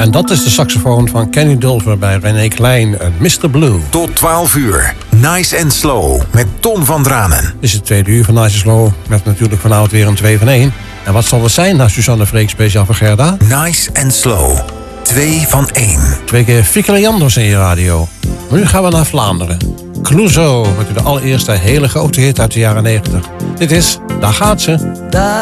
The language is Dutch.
En dat is de saxofoon van Kenny Dulfer bij René Klein en Mr. Blue. Tot 12 uur. Nice and Slow met Ton van Dranen. Dit is het tweede uur van Nice and Slow. Met natuurlijk vanavond weer een 2 van 1. En wat zal het zijn na Suzanne Freek speciaal voor Gerda? Nice and Slow. 2 van 1. 2 keer Fieke Leanders in je radio. Maar nu gaan we naar Vlaanderen. Clouseau met de allereerste hele grote hit uit de jaren 90. Dit is Daar gaat ze.